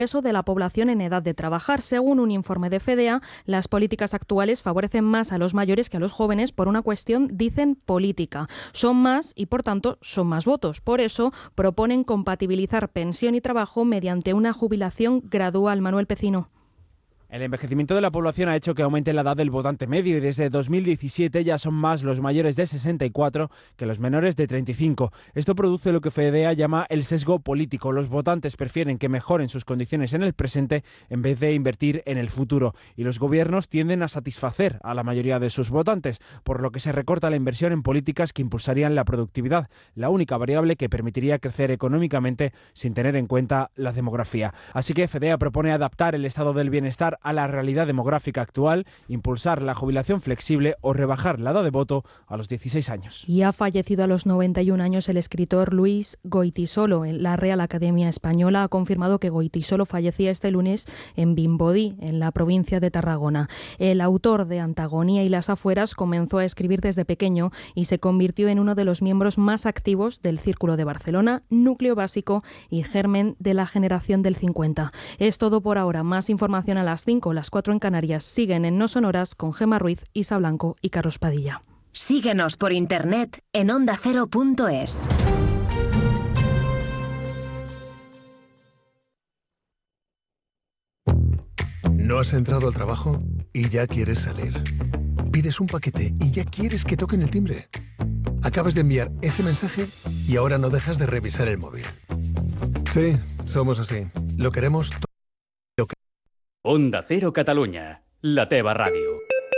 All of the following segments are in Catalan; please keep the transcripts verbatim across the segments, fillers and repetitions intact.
peso de la población en edad de trabajar. Según un informe de FEDEA, las políticas actuales favorecen más a los mayores que a los jóvenes por una cuestión, dicen, política. Son más y, por tanto, son más votos. Por eso, proponen compatibilizar pensión y trabajo mediante una jubilación gradual. Manuel Pecino. El envejecimiento de la población ha hecho que aumente la edad del votante medio y desde dos mil diecisiete ya son más los mayores de sesenta y cuatro que los menores de treinta y cinco. Esto produce lo que FEDEA llama el sesgo político. Los votantes prefieren que mejoren sus condiciones en el presente en vez de invertir en el futuro. Y los gobiernos tienden a satisfacer a la mayoría de sus votantes, por lo que se recorta la inversión en políticas que impulsarían la productividad, la única variable que permitiría crecer económicamente sin tener en cuenta la demografía. Así que FEDEA propone adaptar el estado del bienestar a la realidad demográfica actual, impulsar la jubilación flexible o rebajar la edad de voto a los dieciséis años. Y ha fallecido a los noventa y un años el escritor Luis Goytisolo. La Real Academia Española ha confirmado que Goytisolo fallecía este lunes en Vimbodí, en la provincia de Tarragona. El autor de Antagonía y las afueras comenzó a escribir desde pequeño y se convirtió en uno de los miembros más activos del Círculo de Barcelona, núcleo básico y germen de la generación del cincuenta. Es todo por ahora. Más información a las cinco, las cuatro en Canarias. Siguen en No Sonoras con Gemma Ruiz, Isa Blanco y Carlos Padilla. Síguenos por internet en onda cero punto es. ¿No has entrado al trabajo y ya quieres salir? Pides un paquete y ya quieres que toquen el timbre. Acabas de enviar ese mensaje y ahora no dejas de revisar el móvil. Sí, somos así. Lo queremos todo. Onda Cero Catalunya, la teva ràdio.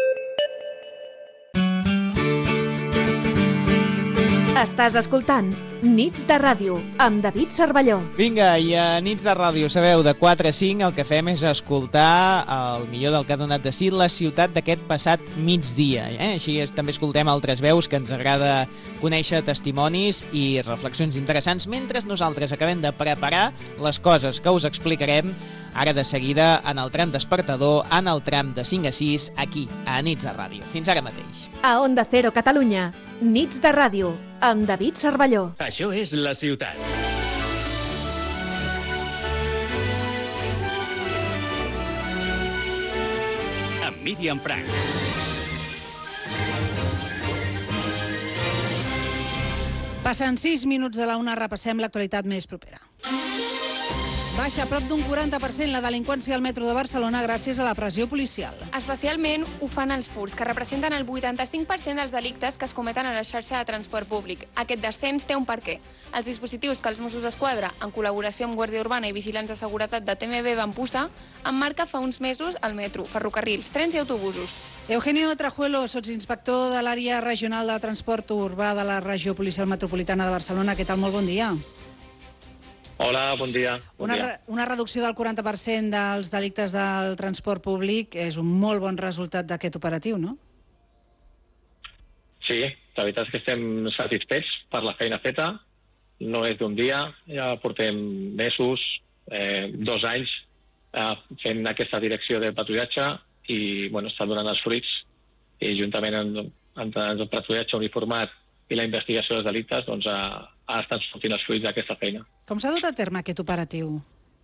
Estàs escoltant Nits de Ràdio amb David Cervelló. Vinga, i a Nits de Ràdio, sabeu, de quatre a cinc el que fem és escoltar el millor del que ha donat de si la ciutat d'aquest passat migdia. Eh? Així és, també escoltem altres veus que ens agrada conèixer, testimonis i reflexions interessants, mentre nosaltres acabem de preparar les coses que us explicarem ara de seguida en el tram despertador, en el tram de cinc a sis, aquí, a Nits de Ràdio. Fins ara mateix. A Onda Cero Catalunya, Nits de Ràdio, amb David Cervelló. Això és la ciutat. Amb Míriam Frank. Passen sis minuts de la una, repassem l'actualitat més propera. Baixa a prop d'un quaranta per cent la delinqüència al metro de Barcelona gràcies a la pressió policial. Especialment ho fan els furts, que representen el vuitanta-cinc per cent dels delictes que es cometen a la xarxa de transport públic. Aquest descens té un perquè. Els dispositius que els Mossos d'Esquadra, en col·laboració amb Guàrdia Urbana i Vigilants de Seguretat de T M B, van posar en marca fa uns mesos al metro, ferrocarrils, trens i autobusos. Eugenio Trajuelo, sotsinspector de l'àrea regional de transport urbà de la regió policial metropolitana de Barcelona. Què tal? Molt bon dia. Hola, bon dia. Bon una, dia. una reducció del quaranta per cent dels delictes del transport públic és un molt bon resultat d'aquest operatiu, no? Sí, la veritat és que estem satisfets per la feina feta. No és d'un dia, ja portem mesos, eh, dos anys eh, fent aquesta direcció de patrullatge i bueno, està donant els fruits i juntament amb, amb el patrullatge uniformat i la investigació dels delictes doncs, a, a estan sortint els fruits d'aquesta feina. Com s'ha dut a terme aquest operatiu?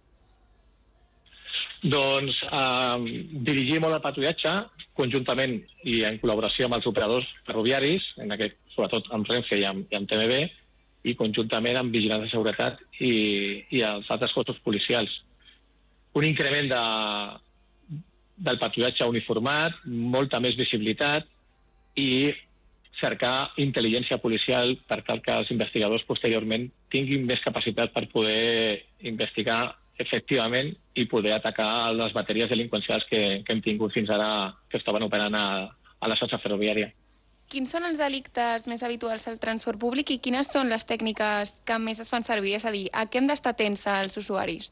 Doncs eh, dirigir molt el patrullatge conjuntament i en col·laboració amb els operadors ferroviaris, en aquest, sobretot amb Renfe i amb, i amb T M B, i conjuntament amb Vigilants de Seguretat i, i els altres cossos policials. Un increment de, del patrullatge uniformat, molta més visibilitat i cercar intel·ligència policial per tal que els investigadors posteriorment tinguin més capacitat per poder investigar efectivament i poder atacar les bateries delinqüencials que, que hem tingut fins ara que estaven operant a, a la xarxa ferroviària. Quins són els delictes més habituals al transport públic i quines són les tècniques que més es fan servir? És a dir, a què hem d'estar atents als usuaris?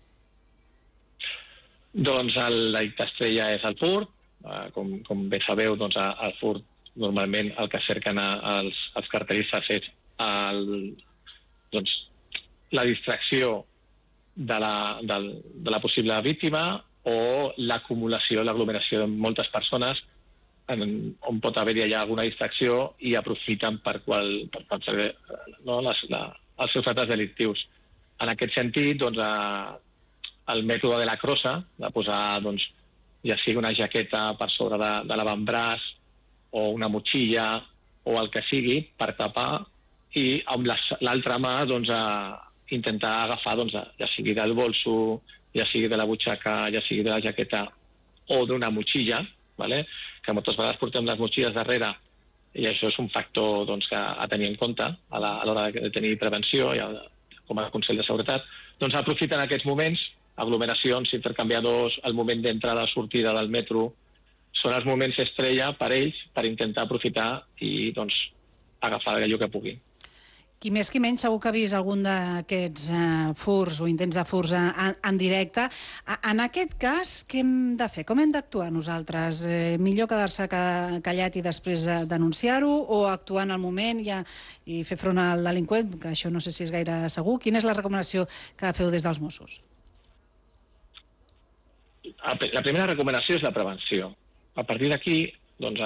Doncs el delicte estrella és el furt. Com, com bé sabeu, doncs el furt normalment el que cerquen els, els carteristes és el, doncs, la distracció de la, de, de la possible víctima o l'acumulació, l'aglomeració de moltes persones en, on pot haver-hi allà alguna distracció i aprofiten per qual, per, per saber, no, les, la, els seus actes delictius. En aquest sentit, doncs, a, el mètode de la crossa, de posar, doncs, ja sigui una jaqueta per sobre de, de l'avantbraç o una motxilla o el que sigui per tapar, i amb l'altra mà doncs, a intentar agafar, doncs, ja sigui del bolso, ja sigui de la butxaca, ja sigui de la jaqueta o d'una motxilla, ¿vale? Que moltes vegades portem les motxilles darrere, i això és un factor, doncs, que a tenir en compte a l'hora de tenir prevenció i com a consell de seguretat. Doncs aprofiten aquests moments, aglomeracions, intercanviadors, el moment d'entrada o sortida del metro, són els moments estrella per ells per intentar aprofitar i, doncs, agafar allò que puguin. Qui més qui menys segur que ha vist algun d'aquests eh, furs o intents de furs en, en directe. A, en aquest cas, què hem de fer? Com hem d'actuar nosaltres? Eh, millor quedar-se callat i després eh, denunciar-ho, o actuar en el moment i, i fer front al delinqüent, que això no sé si és gaire segur. Quina és la recomanació que feu des dels Mossos? La primera recomanació és la prevenció. A partir d'aquí, doncs,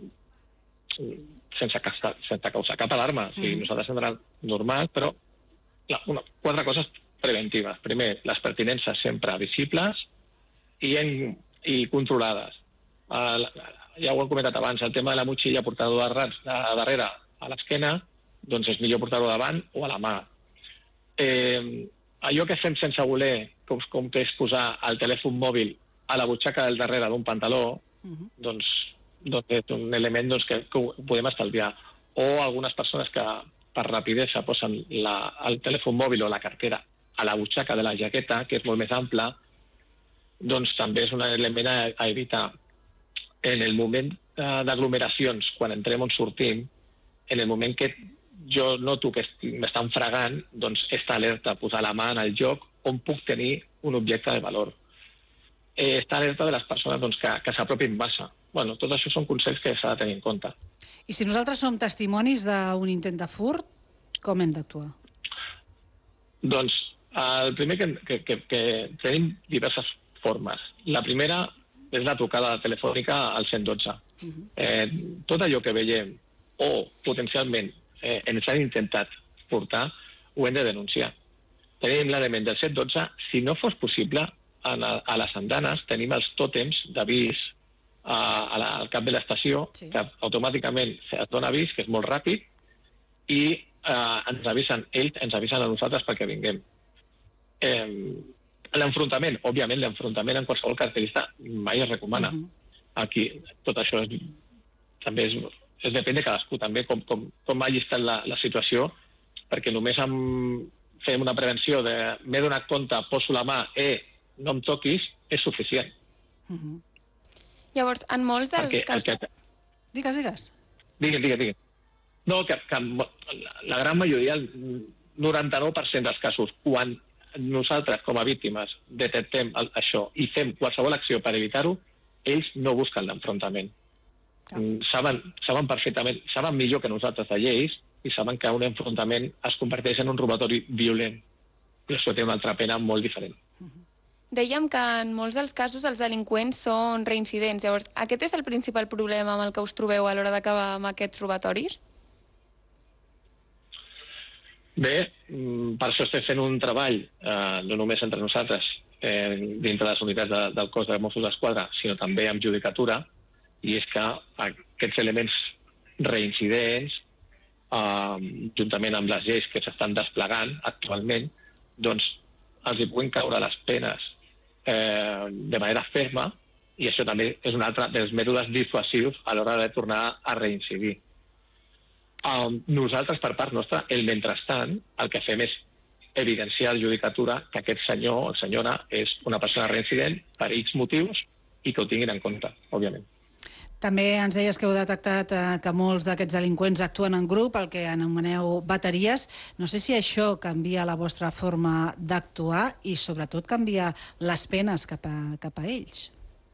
eh, sense, sense causar cap alarma. O sigui, mm. nosaltres hem d'anar normal, però la, una, quatre coses preventives. Primer, les pertinences sempre visibles i, en, i controlades. Uh, ja ho he comentat abans, el tema de la motxilla portar-ho de, de darrere a l'esquena, doncs és millor portar-ho davant o a la mà. Eh, allò que fem sense voler, com, com que és posar el telèfon mòbil a la butxaca del darrere d'un pantaló, mm-hmm. doncs doncs és un element, doncs, que, que ho podem estalviar. O algunes persones que per rapidesa posen la, el telèfon mòbil o la cartera a la butxaca de la jaqueta, que és molt més ampla, doncs també és un element a, a evitar. En el moment uh, d'aglomeracions, quan entrem on sortim, en el moment que jo noto que m'estan fregant, doncs estar alerta, posar la mà en el lloc on puc tenir un objecte de valor. Eh, estar alerta de les persones, doncs, que, que s'apropin massa. Bueno, tot això són consells que s'ha de tenir en compte. I si nosaltres som testimonis d'un intent de furt, com hem d'actuar? Doncs el primer que, que, que, que tenim diverses formes. La primera és la trucada telefònica al cent dotze. Uh-huh. eh, tot allò que veiem o potencialment eh, ens han intentat portar, ho hem de denunciar. Tenim l'element del cent dotze. Si no fos possible, a, a les andanes tenim els tòtems d'avís a la, al cap de l'estació, sí. que automàticament es dona avís, que és molt ràpid, i eh, ens avisen, ells ens avisen a nosaltres perquè vinguem. Eh, l'enfrontament, òbviament, l'enfrontament en qualsevol característica mai es recomana. Uh-huh. Aquí, tot això és, també és, és depèn de cadascú, també, com, com, com hagi estat la, la situació, perquè només amb, fem una prevenció de m'he donat compte, poso la mà, eh, no em toquis, és suficient. Uh-huh. Llavors, en molts dels Perquè, casos... Que... Digues, digues. Digues, digues, digues. No, que, que la gran majoria, el noranta-nou per cent dels casos, quan nosaltres, com a víctimes, detectem el, això i fem qualsevol acció per evitar-ho, ells no busquen l'enfrontament. Ah. Saben, saben perfectament, saben millor que nosaltres de lleis i saben que un enfrontament es converteix en un robatori violent. I això té una altra pena molt diferent. Uh-huh. Dèiem que en molts dels casos els delinqüents són reincidents. Llavors, aquest és el principal problema amb el que us trobeu a l'hora d'acabar amb aquests robatoris? Bé, per això estem fent un treball, eh, no només entre nosaltres, eh, dintre de les unitats de, del cos de Mossos d'Esquadra, sinó també amb judicatura, i és que aquests elements reincidents, eh, juntament amb les lleis que s'estan desplegant actualment, doncs els hi puguin caure les penes eh, de manera ferma, i això també és un altre dels mètodes dissuasius a l'hora de tornar a reincidir. Um, nosaltres, per part nostra, el mentrestant, el que fem és evidenciar a la judicatura que aquest senyor o senyora és una persona reincident per X motius i que ho tinguin en compte, òbviament. També ens deies que heu detectat eh, que molts d'aquests delinqüents actuen en grup, el que anomeneu bateries. No sé si això canvia la vostra forma d'actuar i, sobretot, canvia les penes cap a, cap a ells.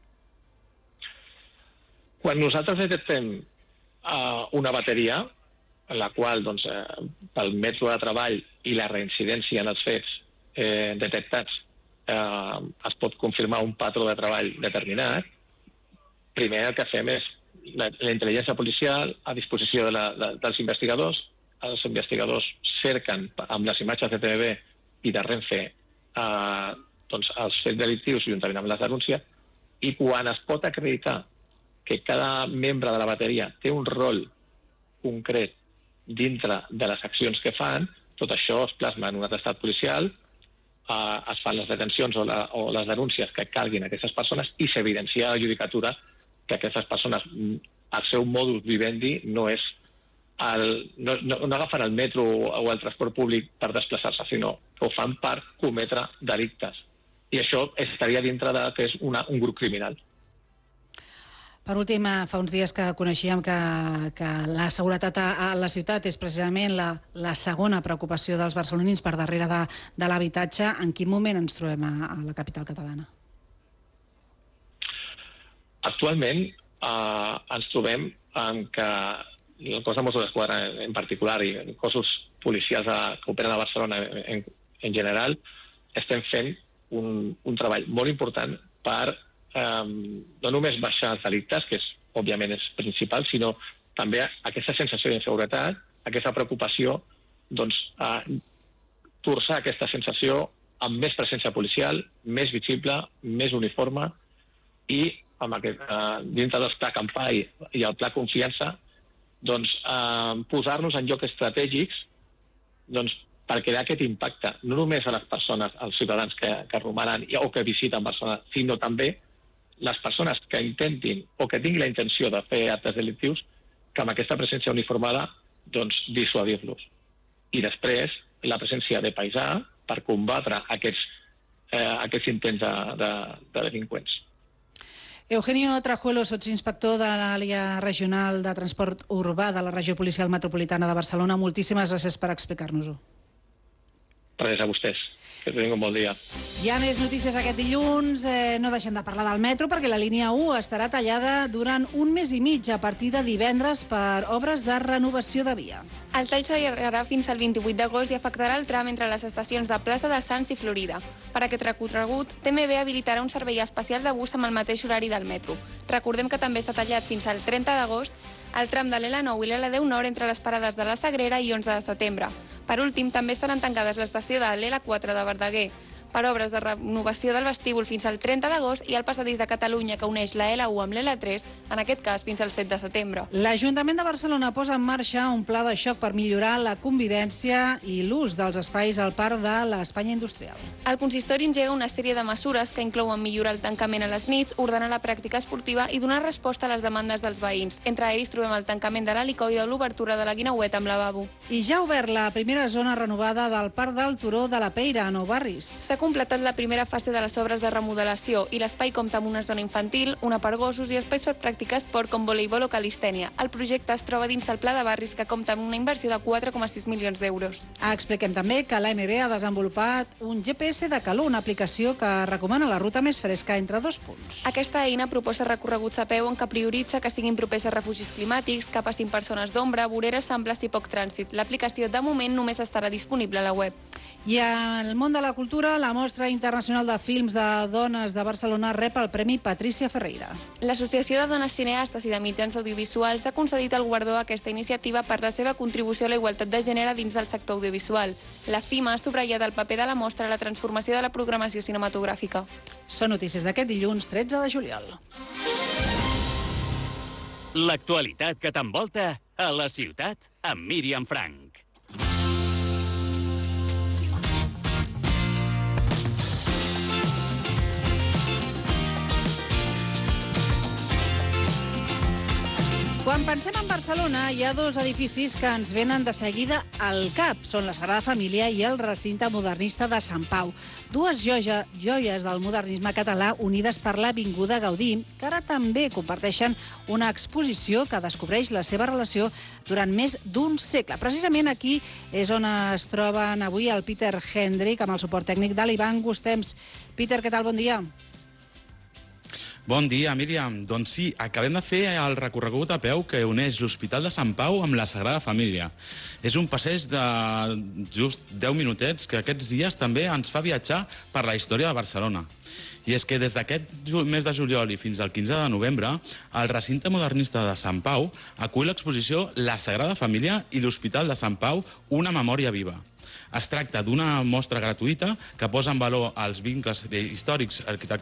Quan nosaltres detectem uh, una bateria, en la qual, doncs, eh, pel mètode de treball i la reincidència en els fets eh, detectats eh, es pot confirmar un patró de treball determinat, primer el que fem és la, la intel·ligència policial a disposició de la, de, dels investigadors. Els investigadors cerquen amb les imatges de T V B i de Renfe eh, doncs, els fets delictius juntament amb les denúncies, i quan es pot acreditar que cada membre de la bateria té un rol concret dintre de les accions que fan, tot això es plasma en un atestat policial, eh, es fan les detencions o, la, o les denúncies que calguin a aquestes persones i s'evidencia a la judicatura que aquestes persones, el seu modus vivendi no és el, no, no, no agafen el metro o el transport públic per desplaçar-se, sinó que ho fan per cometre delictes. I això estaria dintre de que és una, un grup criminal. Per últim, fa uns dies que coneixíem que, que la seguretat a, a la ciutat és precisament la, la segona preocupació dels barcelonins per darrere de, de l'habitatge. En quin moment ens trobem a, a la capital catalana? Actualment eh, ens trobem en que el cos de Mossos d'Esquadra en particular i cossos policials a, que operen a Barcelona en, en general estem fent un, un treball molt important per eh, no només baixar els delictes, que és, òbviament és principal, sinó també aquesta sensació d'inseguretat, aquesta preocupació, doncs, eh, torçar aquesta sensació amb més presència policial, més visible, més uniforme i amb aquest, eh, dintre del pla Campai i el pla Confiança, doncs, eh, posar-nos en llocs estratègics doncs, per crear aquest impacte, no només a les persones, als ciutadans que, que romanen o que visiten Barcelona, sinó també les persones que intentin o que tinguin la intenció de fer actes delictius, que amb aquesta presència uniformada doncs, dissuadir-los. I després la presència de paisà per combatre aquests, eh, aquests intents de, de, de delinqüents. Eugenio Trajuelo, sotsinspector de l'àrea regional de transport urbà de la regió policial metropolitana de Barcelona. Moltíssimes gràcies per explicar-nos-ho. Res, a vostès. Que tinguin un bon dia. Hi ha més notícies aquest dilluns. Eh, no deixem de parlar del metro perquè la línia u estarà tallada durant un mes i mig a partir de divendres per obres de renovació de via. El tall s'allargarà fins al vint-i-vuit d'agost i afectarà el tram entre les estacions de Plaça de Sants i Florida. Per aquest recorregut, T M B habilitarà un servei especial de bus amb el mateix horari del metro. Recordem que també està tallat fins al trenta d'agost el tram de l'L nou i l'L deu Nord entre les parades de la Sagrera i onze de setembre. Per últim, també estaran tancades l'estació de l'L quatre de Verdaguer per obres de renovació del vestíbul fins al trenta d'agost i el passadís de Catalunya que uneix la L u amb l'L tres, en aquest cas fins al set de setembre. L'Ajuntament de Barcelona posa en marxa un pla de xoc per millorar la convivència i l'ús dels espais al parc de l'Espanya Industrial. El consistori engega una sèrie de mesures que inclouen millorar el tancament a les nits, ordenar la pràctica esportiva i donar resposta a les demandes dels veïns. Entre ells trobem el tancament de l'helicoi i l'obertura de la Guineueta amb lavabo. I ja ha obert la primera zona renovada del Parc del Turó de la Peira, a Nou Barris. S'ha completat la primera fase de les obres de remodelació i l'espai compta amb una zona infantil, una per gossos i espais per practicar esport com voleibol o calistènia. El projecte es troba dins el Pla de Barris que compta amb una inversió de quatre coma sis milions d'euros. Expliquem també que l'A M B ha desenvolupat un G P S de calor, una aplicació que recomana la ruta més fresca entre dos punts. Aquesta eina proposa recorreguts a peu en què prioritza que siguin propers a refugis climàtics, que passin persones d'ombra, voreres amples i poc trànsit. L'aplicació de moment només estarà disponible a la web. I al món de la cultura, la Mostra Internacional de Films de Dones de Barcelona rep el Premi Patricia Ferreira. L'Associació de Dones Cineastes i de Mitjans Audiovisuals ha concedit el guardó a aquesta iniciativa per la seva contribució a la igualtat de gènere dins del sector audiovisual. La CIMA ha subratllat el paper de la mostra a la transformació de la programació cinematogràfica. Són notícies d'aquest dilluns tretze de juliol. L'actualitat que t'envolta a la ciutat amb Míriam Frank. Quan pensem en Barcelona, hi ha dos edificis que ens venen de seguida al cap. Són la Sagrada Família i el recinte modernista de Sant Pau. Dues joia, joies del modernisme català unides per l'Avinguda Gaudí, que ara també comparteixen una exposició que descobreix la seva relació durant més d'un segle. Precisament aquí és on es troben avui el Peter Hendrick amb el suport tècnic de l'Ivan Gustems. Peter, què tal? Bon dia. Bon dia, Míriam. Doncs sí, acabem de fer el recorregut a peu que uneix l'Hospital de Sant Pau amb la Sagrada Família. És un passeig de just deu minutets que aquests dies també ens fa viatjar per la història de Barcelona. I és que des d'aquest mes de juliol i fins al quinze de novembre, el recinte modernista de Sant Pau acull l'exposició La Sagrada Família i l'Hospital de Sant Pau, una memòria viva. Es tracta d'una mostra gratuïta que posa en valor els vincles històrics, arquitectònics